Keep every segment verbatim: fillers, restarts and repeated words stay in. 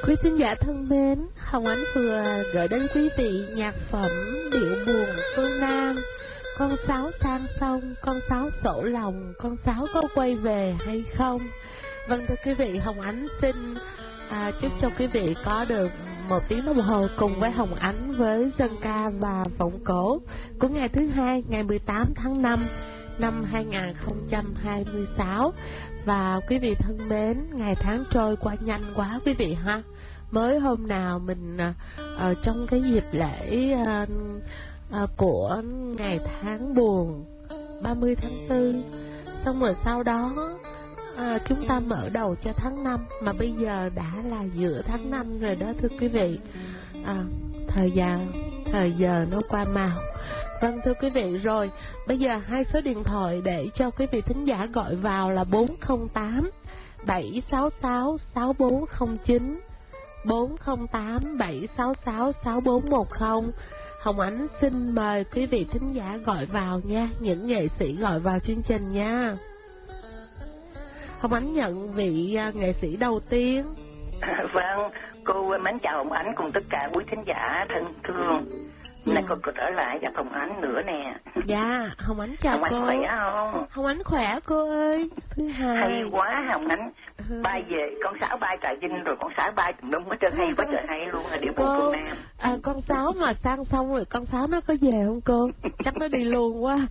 Quý thính giả thân mến, Hồng Ánh vừa gửi đến quý vị nhạc phẩm Điệu Buồn Phương Nam. Con sáo sang sông, con sáo sổ lòng, con sáo có quay về hay không? Vâng thưa quý vị, Hồng Ánh xin à, chúc cho quý vị có được một tiếng đồng hồ cùng với Hồng Ánh với dân ca và vọng cổ của ngày thứ hai, ngày mười tám tháng năm năm hai nghìn không trăm hai mươi sáu. Và quý vị thân mến, ngày tháng trôi qua nhanh quá quý vị ha. Mới hôm nào mình uh, trong cái dịp lễ uh, uh, của ngày tháng buồn ba mươi tháng tư, xong rồi sau đó uh, chúng ta mở đầu cho tháng năm, mà bây giờ đã là giữa tháng năm rồi đó thưa quý vị. uh, Thời gian, thời giờ nó qua màu. Vâng thưa quý vị, rồi bây giờ hai số điện thoại để cho quý vị thính giả gọi vào là bốn không tám bảy sáu sáu sáu bốn không chín, bốn không tám bảy sáu sáu sáu bốn một không. Hồng Ánh xin mời quý vị thính giả gọi vào nha, những nghệ sĩ gọi vào chương trình nha. Hồng Ánh nhận vị uh, nghệ sĩ đầu tiên. À, vâng, cô mến chào Hồng Ánh cùng tất cả quý thính giả thân thương. Ừ. Này cô, cô trở lại gặp Hồng Ánh nữa nè. Dạ, Hồng Ánh chào Hồng cô. Ánh khỏe không? Hồng Ánh khỏe cô ơi. Thứ hai. Hay quá Hồng Ánh. Ừ. Bay về, con sáo bay Trà Vinh rồi con sáo bay tùm lum hết trơn, hay quá trời hay luôn, là Điệu Buồn Phương Nam. À, con sáo mà sang xong rồi con sáo nó có về không cô? Chắc nó đi luôn quá.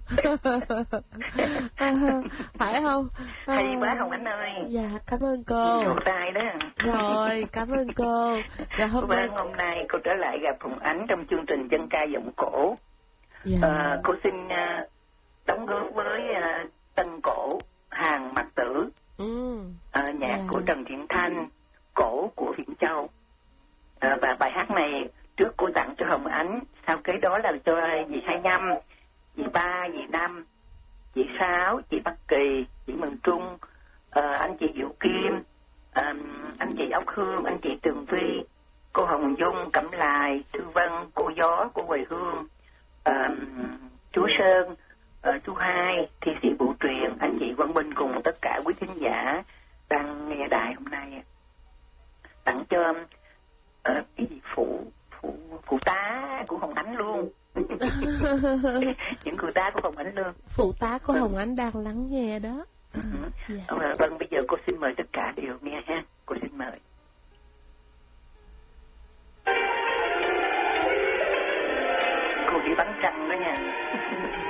À, phải không? À, hay quá Hồng Ánh ơi. Dạ, cảm ơn cô. Rụt tay đó. Rồi, cảm ơn cô. Dạ, hôm vâng, nay hôm nay cô trở lại gặp Hồng Ánh trong chương trình dân ca giọng cổ. dạ. À, cô xin uh, đóng góp với uh, tân cổ Hàng Mặc Tử. Ừ. À, nhạc Yeah. của Trần Thiện Thanh, cổ của Viễn Châu. À, và bài hát này trước cô tặng cho Hồng Ánh, sau cái đó là cho dì Hai Nhâm, dì Ba, dì Năm, chị Sáu, chị Bắc Kỳ, chị Mừng Trung, à, anh chị Diệu Kim, à, anh chị Ốc Hương, anh chị Tường Vi, cô Hồng Dung, Cẩm Lài, Thư Vân, cô Gió, cô Quầy Hương, à, chú Sơn, à, chú Hai, thi sĩ Vũ Truyền, anh chị Văn Minh cùng tất cả quý thính giả đang nghe đài hôm nay. Tặng cho uh, cái gì phụ phụ phụ tá của Hồng Ánh luôn. Những phụ tá của Hồng Ánh luôn. Phụ tá của Hồng Ánh đang lắng nghe đó. Uh-huh. Dạ. uh, vâng, bây giờ cô xin mời tất cả đều nghe ha. Cô xin mời. Cô đi bắn trăng đó nha.